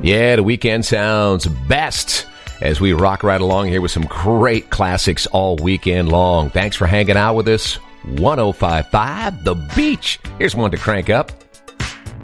Yeah, the weekend sounds best as we rock right along here with some great classics all weekend long. Thanks for hanging out with us. 105.5 The Beach. Here's one to crank up.